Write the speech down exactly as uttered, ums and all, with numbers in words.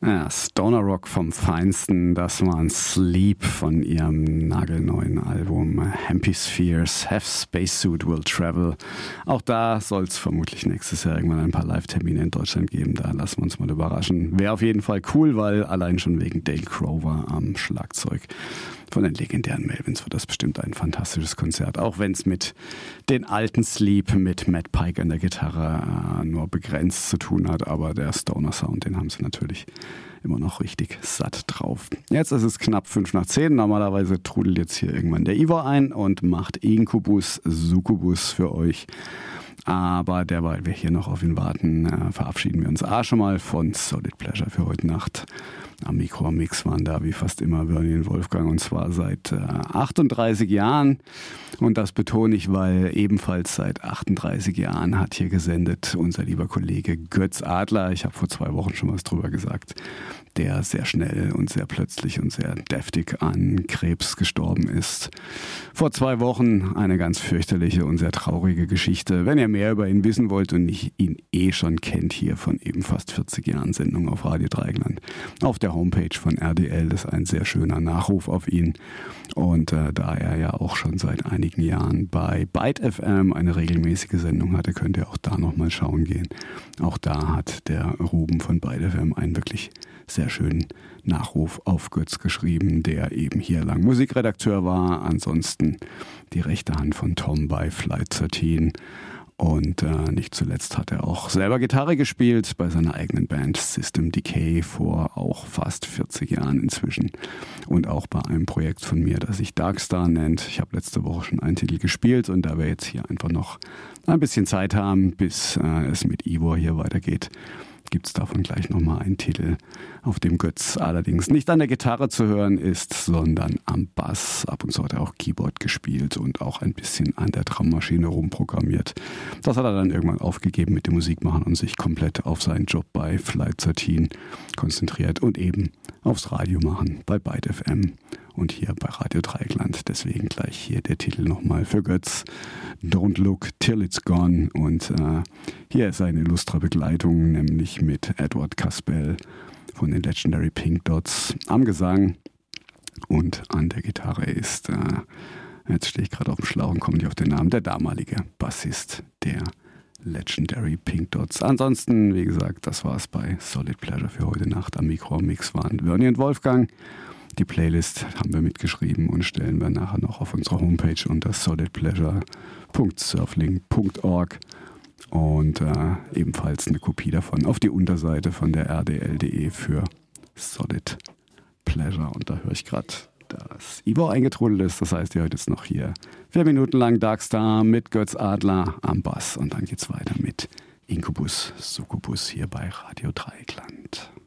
Ja, Stoner Rock vom Feinsten, das war ein Sleep von ihrem nagelneuen Album Hemispheres, Have Spacesuit Will Travel. Auch da soll es vermutlich nächstes Jahr irgendwann ein paar Live-Termine in Deutschland geben, da lassen wir uns mal überraschen. Wäre auf jeden Fall cool, weil allein schon wegen Dale Crover am Schlagzeug von den legendären Melvins wird das bestimmt ein fantastisches Konzert, auch wenn es mit den alten Sleep mit Matt Pike an der Gitarre äh, nur begrenzt zu tun hat, aber der Stoner-Sound, den haben sie natürlich immer noch richtig satt drauf. Jetzt ist es knapp fünf nach zehn, normalerweise trudelt jetzt hier irgendwann der Ivor ein und macht Incubus Succubus für euch. Aber derweil wir hier noch auf ihn warten, äh, verabschieden wir uns A schon mal von Solid Pleasure für heute Nacht. Am Mikro am Mix waren da wie fast immer Bernie und Wolfgang, und zwar seit äh, achtunddreißig Jahren. Und das betone ich, weil ebenfalls seit achtunddreißig Jahren hat hier gesendet unser lieber Kollege Götz Adler. Ich habe vor zwei Wochen schon was drüber gesagt, der sehr schnell und sehr plötzlich und sehr deftig an Krebs gestorben ist. Vor zwei Wochen eine ganz fürchterliche und sehr traurige Geschichte. Wenn ihr mehr über ihn wissen wollt und nicht ihn eh schon kennt, hier von eben fast vierzig Jahren Sendung auf Radio Dreieckland, auf der Homepage von R D L ist ein sehr schöner Nachruf auf ihn. Und äh, da er ja auch schon seit einigen Jahren bei Byte F M eine regelmäßige Sendung hatte, könnt ihr auch da nochmal schauen gehen. Auch da hat der Ruben von Byte F M einen wirklich sehr schönen Nachruf auf Götz geschrieben, der eben hier lang Musikredakteur war, ansonsten die rechte Hand von Tom bei Flight dreizehn. Und äh, nicht zuletzt hat er auch selber Gitarre gespielt bei seiner eigenen Band System Decay vor auch fast vierzig Jahren inzwischen. Und auch bei einem Projekt von mir, das sich Darkstar nennt. Ich habe letzte Woche schon einen Titel gespielt, und da wir jetzt hier einfach noch ein bisschen Zeit haben, bis äh, es mit Ivor hier weitergeht, gibt es davon gleich nochmal einen Titel, auf dem Götz allerdings nicht an der Gitarre zu hören ist, sondern am Bass. Ab und zu hat er auch Keyboard gespielt und auch ein bisschen an der Drummaschine rumprogrammiert. Das hat er dann irgendwann aufgegeben mit dem Musikmachen und sich komplett auf seinen Job bei Flight dreizehn konzentriert und eben aufs Radio machen bei Byte F M und hier bei Radio Dreieckland. Deswegen gleich hier der Titel nochmal für Götz, Don't Look Till It's Gone. Und äh, hier ist eine illustre Begleitung, nämlich mit Edward Caspell von den Legendary Pink Dots am Gesang, und an der Gitarre ist, äh, jetzt stehe ich gerade auf dem Schlauch und komme nicht auf den Namen, der damalige Bassist der Legendary Pink Dots. Ansonsten, wie gesagt, das war es bei Solid Pleasure für heute Nacht. Am Mikro am Mix waren Bernie und Wolfgang. Die Playlist haben wir mitgeschrieben und stellen wir nachher noch auf unsere Homepage unter solid pleasure punkt surfling punkt org und äh, ebenfalls eine Kopie davon auf die Unterseite von der r d l punkt d e für Solid Pleasure. Und da höre ich gerade, dass Ivor eingetrudelt ist. Das heißt, ihr hört jetzt noch hier vier Minuten lang Darkstar mit Götz Adler am Bass, und dann geht's weiter mit Incubus Succubus hier bei Radio Dreieckland.